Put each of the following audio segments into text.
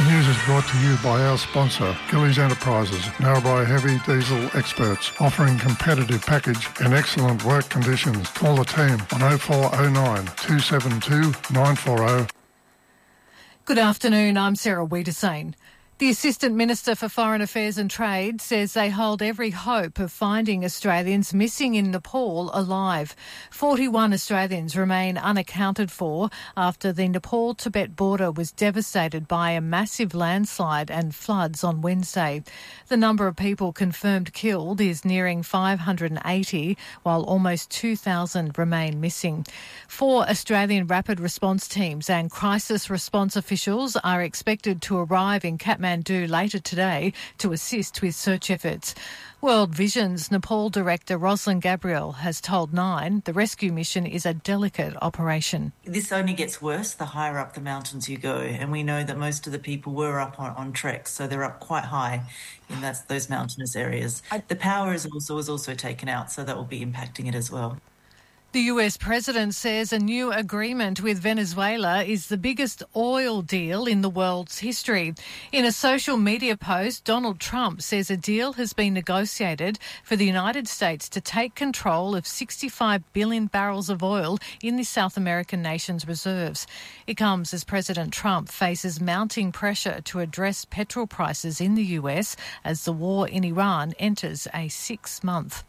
news is brought to you by our sponsor, Gillies Enterprises, Narrabri heavy diesel experts, offering competitive package and excellent work conditions. Call the team on 0409 272 940. Good afternoon, I'm Sarah Wiedesane. The Assistant Minister for Foreign Affairs and Trade says they hold every hope of finding Australians missing in Nepal alive. 41 Australians remain unaccounted for after the Nepal-Tibet border was devastated by a massive landslide and floods on Wednesday. The number of people confirmed killed is nearing 580, while almost 2,000 remain missing. 4 Australian rapid response teams and crisis response officials are expected to arrive in Kathmandu later today to assist with search efforts. World Vision's Nepal director Rosalind Gabriel has told Nine the rescue mission is a delicate operation. This only gets worse the higher up the mountains you go, and we know that most of the people were up on treks, so they're up quite high in those mountainous areas. The power was also taken out, so that will be impacting it as well. The US president says a new agreement with Venezuela is the biggest oil deal in the world's history. In a social media post, Donald Trump says a deal has been negotiated for the United States to take control of 65 billion barrels of oil in the South American nation's reserves. It comes as President Trump faces mounting pressure to address petrol prices in the US as the war in Iran enters a 6-month.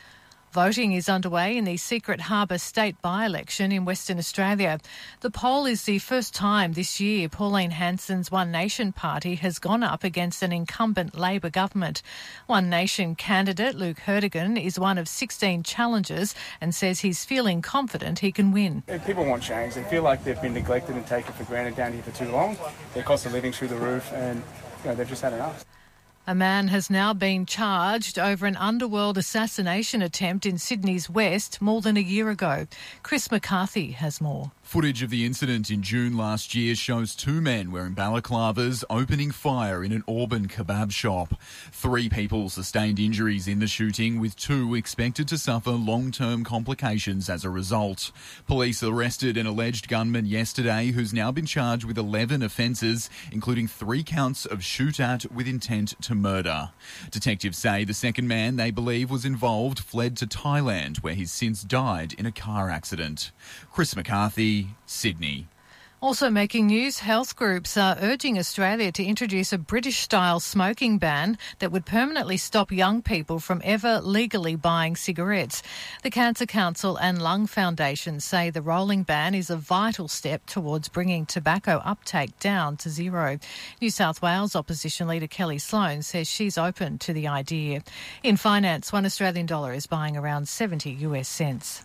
Voting is underway in the Secret Harbour state by-election in Western Australia. The poll is the first time this year Pauline Hanson's One Nation party has gone up against an incumbent Labor government. One Nation candidate Luke Hertigan is one of 16 challengers and says he's feeling confident he can win. People want change. They feel like they've been neglected and taken for granted down here for too long. Their cost of living through the roof, and they've just had enough. A man has now been charged over an underworld assassination attempt in Sydney's West more than a year ago. Chris McCarthy has more. Footage of the incident in June last year shows 2 men wearing balaclavas opening fire in an Auburn kebab shop. 3 people sustained injuries in the shooting, with 2 expected to suffer long-term complications as a result. Police arrested an alleged gunman yesterday who's now been charged with 11 offences, including 3 counts of shoot at with intent to murder. Detectives say the second man they believe was involved fled to Thailand, where he's since died in a car accident. Chris McCarthy, Sydney. Also making news, health groups are urging Australia to introduce a British-style smoking ban that would permanently stop young people from ever legally buying cigarettes. The Cancer Council and Lung Foundation say the rolling ban is a vital step towards bringing tobacco uptake down to zero. New South Wales opposition leader Kelly Sloan says she's open to the idea. In finance, $1 Australian is buying around 70 US cents.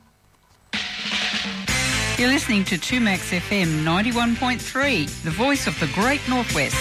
You're listening to 2Max FM 91.3, the voice of the Great Northwest.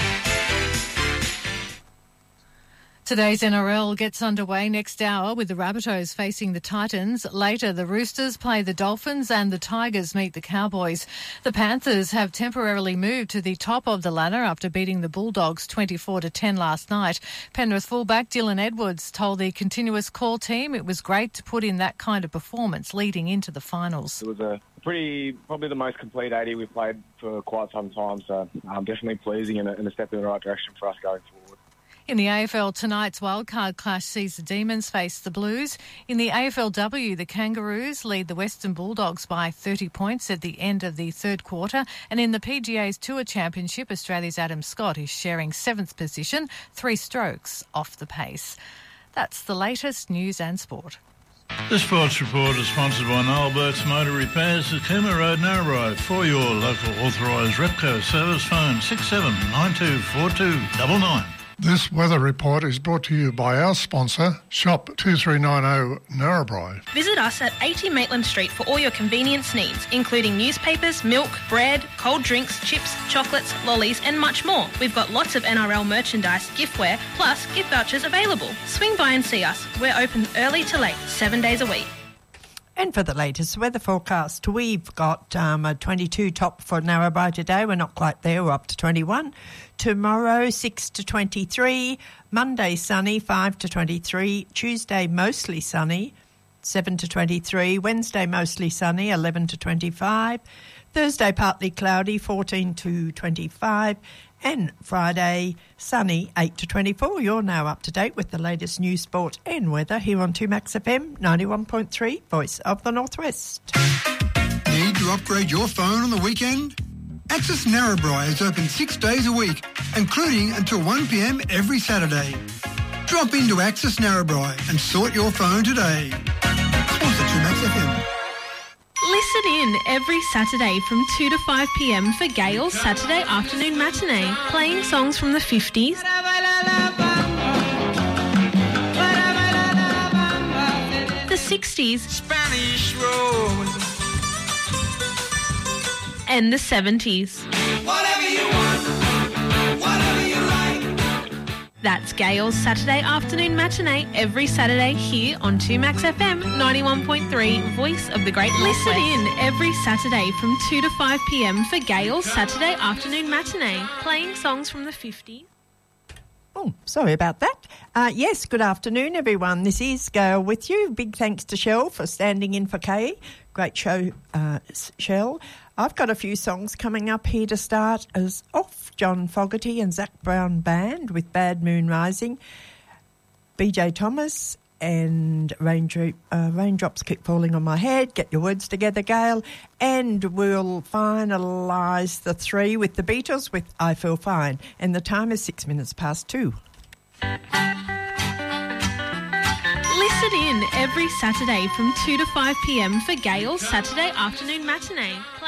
Today's NRL gets underway next hour with the Rabbitohs facing the Titans. Later, the Roosters play the Dolphins and the Tigers meet the Cowboys. The Panthers have temporarily moved to the top of the ladder after beating the Bulldogs 24-10 last night. Penrith fullback Dylan Edwards told the Continuous Call team it was great to put in that kind of performance leading into the finals. It was probably the most complete 80 we've played for quite some time, so definitely pleasing and a step in the right direction for us going forward. In the AFL, tonight's wildcard clash sees the Demons face the Blues. In the AFLW, the Kangaroos lead the Western Bulldogs by 30 points at the end of the third quarter. And in the PGA's Tour Championship, Australia's Adam Scott is sharing 7th position, 3 strokes off the pace. That's the latest news and sport. This sports report is sponsored by Noel Burke's Motor Repairs at Cooma Road, Narrabri. For your local authorised Repco service, phone 67924299. This weather report is brought to you by our sponsor, Shop 2390 Narrabri. Visit us at 80 Maitland Street for all your convenience needs, including newspapers, milk, bread, cold drinks, chips, chocolates, lollies and much more. We've got lots of NRL merchandise, giftware, plus gift vouchers available. Swing by and see us. We're open early to late, 7 days a week. And for the latest weather forecast, we've got a 22 top for Narrabri today. We're not quite there. We're up to 21. Tomorrow, 6 to 23. Monday, sunny, 5 to 23. Tuesday, mostly sunny, 7 to 23. Wednesday, mostly sunny, 11 to 25. Thursday, partly cloudy, 14 to 25. And Friday, sunny, 8 to 24. You're now up to date with the latest news, sport and weather here on 2Max FM 91.3, Voice of the Northwest. Need to upgrade your phone on the weekend? Access Narrabri is open 6 days a week, including until 1 p.m. every Saturday. Drop into Access Narrabri and sort your phone today. Sponsor 2Max FM. Listen in every Saturday from 2 to 5 p.m. for Gail's Saturday Afternoon Matinee, playing songs from the 50s, the 60s, Spanish Rose, and the 70s. whatever you want, whatever you like. That's Gail's Saturday Afternoon Matinee every Saturday here on 2Max FM 91.3, Voice of the Great Northwest. Listen in every Saturday from 2 to 5 p.m. for Gail's Saturday Afternoon Matinee, playing songs from the 50s. Oh, sorry about that. Yes, good afternoon, everyone. This is Gail with you. Big thanks to Shell for standing in for Kay. Great show, Shell. I've got a few songs coming up here to start us off. John Fogerty and Zach Brown Band with Bad Moon Rising. BJ Thomas and Raindrops Keep Falling on My Head. Get your words together, Gail. And we'll finalise the three with the Beatles with I Feel Fine. And the time is 6 minutes past 2. Listen in every Saturday from 2 to 5 p.m. for Gail's Saturday Afternoon Matinee,